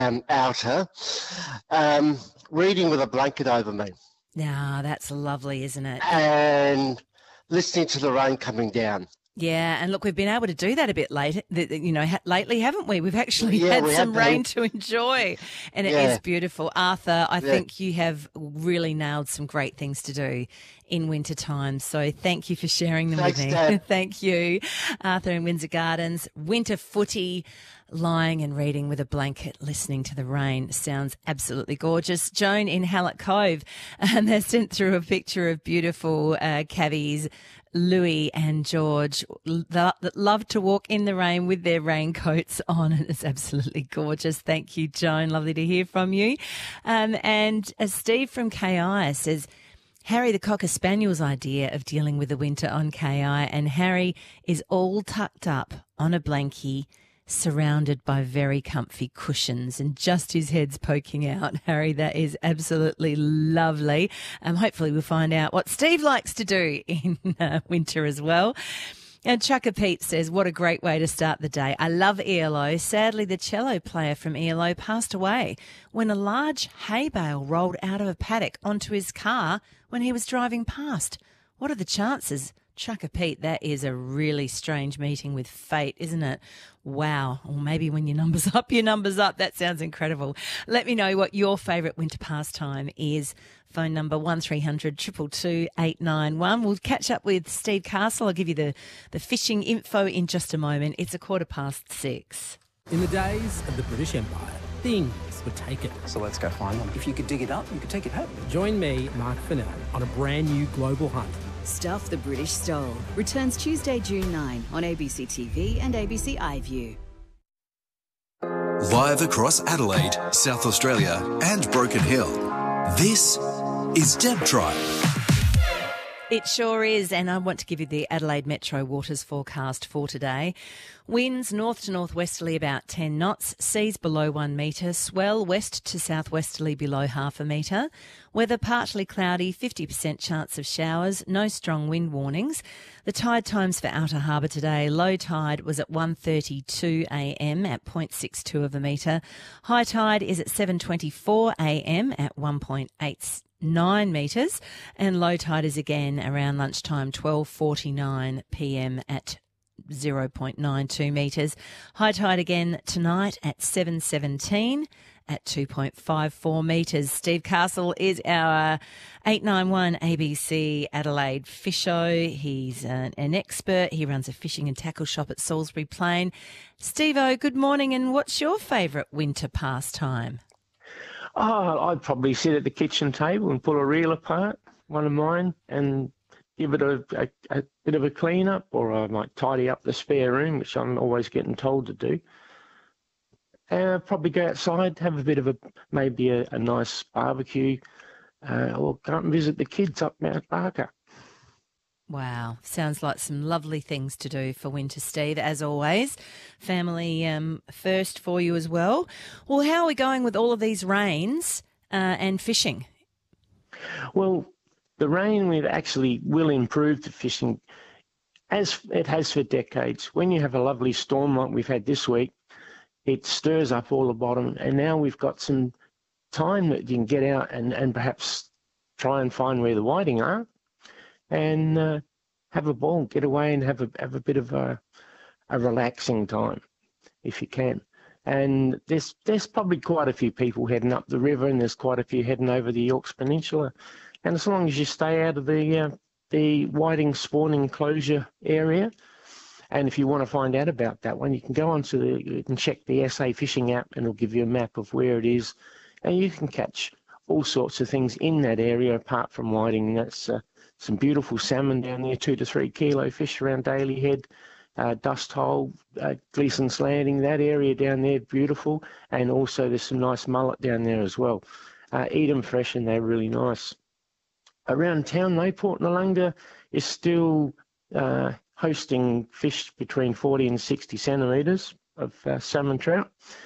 outer, reading with a blanket over me. Now, that's lovely, isn't it? And listening to the rain coming down. Yeah, and look, we've been able to do that a bit lately, haven't we? We've actually had some rain to enjoy, and it is beautiful. Arthur, I think you have really nailed some great things to do in winter time, so thank you for sharing them with me. Dad. Thank you. Arthur in Windsor Gardens, winter footy, lying and reading with a blanket, listening to the rain. Sounds absolutely gorgeous. Joan in Hallett Cove, and they sent through a picture of beautiful cabbies, Louis and George, that love to walk in the rain with their raincoats on. It's absolutely gorgeous. Thank you, Joan. Lovely to hear from you. And Steve from KI says, Harry the Cocker Spaniel's idea of dealing with the winter on KI, and Harry is all tucked up on a blankie, surrounded by very comfy cushions, and just his head's poking out. Harry, that is absolutely lovely. Hopefully we'll find out what Steve likes to do in winter as well. And Chucker Pete says, what a great way to start the day. I love ELO. Sadly, the cello player from ELO passed away when a large hay bale rolled out of a paddock onto his car when he was driving past. What are the chances? Chucker Pete, that is a really strange meeting with fate, isn't it? Wow. Or maybe when your number's up, your number's up. That sounds incredible. Let me know what your favourite winter pastime is. Phone number 1300 222 891. We'll catch up with Steve Castle. I'll give you the fishing info in just a moment. It's 6:15. In the days of the British Empire, things were taken. So let's go find them. If you could dig it up, you could take it home. Join me, Mark Fennell, on a brand new global hunt. Stuff the British Stole returns Tuesday, June 9 on ABC TV and ABC iView. Live across Adelaide, South Australia and Broken Hill, this is Deb Tribe. It sure is, and I want to give you the Adelaide Metro Waters forecast for today. Winds north to northwesterly about 10 knots, seas below 1 metre, swell west to southwesterly below half a metre. Weather partly cloudy, 50% chance of showers, no strong wind warnings. The tide times for Outer Harbour today, low tide was at 1:32am at 0.62 of a metre. High tide is at 7:24am at 1.89 metres, and low tide is again around lunchtime 12:49pm at 0.92 metres. High tide again tonight at 7:17 at 2.54 metres. Steve Castle is our 891 ABC Adelaide Fisho. He's an expert. He runs a fishing and tackle shop at Salisbury Plain. Steve-o, good morning, and what's your favourite winter pastime? Oh, I'd probably sit at the kitchen table and pull a reel apart, one of mine, and give it a bit of a clean up, or I might tidy up the spare room, which I'm always getting told to do. And probably go outside, have a bit of maybe a nice barbecue, or go up and visit the kids up Mount Barker. Wow, sounds like some lovely things to do for winter, Steve, as always. Family first for you as well. Well, how are we going with all of these rains and fishing? Well, the rain will improve the fishing, as it has for decades. When you have a lovely storm like we've had this week, it stirs up all the bottom, and now we've got some time that you can get out and perhaps try and find where the whiting are, and have a ball, get away and have a bit of a relaxing time, if you can. And there's probably quite a few people heading up the river, and there's quite a few heading over the Yorks Peninsula. And as long as you stay out of the whiting spawning closure area, and if you want to find out about that one, you can go you can check the SA Fishing app, and it'll give you a map of where it is, and you can catch all sorts of things in that area apart from whiting. That's some beautiful salmon down there, 2 to 3 kilo fish around Daly Head, Dust Hole, Gleeson's Landing, that area down there, beautiful, and also there's some nice mullet down there as well. Eat them fresh, and they're really nice. Around town, though, Port Noarlunga is still hosting fish between 40 and 60 centimetres of salmon trout.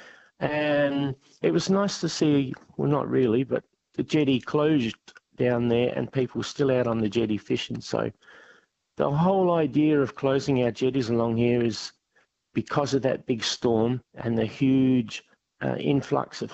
And it was nice to see, well, not really, but the jetty closed down there and people still out on the jetty fishing. So the whole idea of closing our jetties along here is because of that big storm and the huge influx of